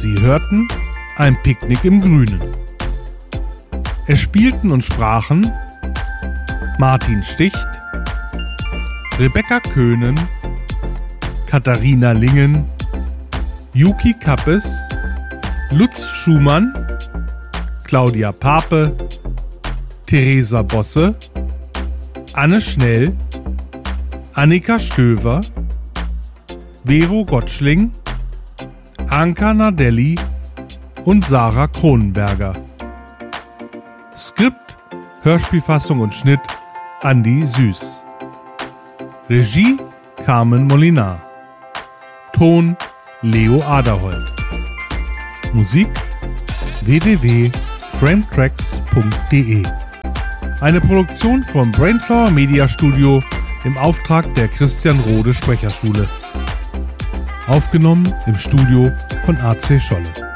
Sie hörten ein Picknick im Grünen. Es spielten und sprachen Martin Sticht, Rebecca Köhnen, Katharina Lingen, Yuki Kappes, Lutz Schumann, Claudia Pape, Theresa Bosse, Anne Schnell, Annika Stöver, Vero Gottschling, Anka Nadelli und Sarah Kronenberger. Skript, Hörspielfassung und Schnitt Andi Süß. Regie Carmen Molinar. Ton Leo Aderholt. Musik www.friendtracks.de. Eine Produktion vom Brainflower Media Studio im Auftrag der Christian Rode Sprecherschule. Aufgenommen im Studio von AC Scholle.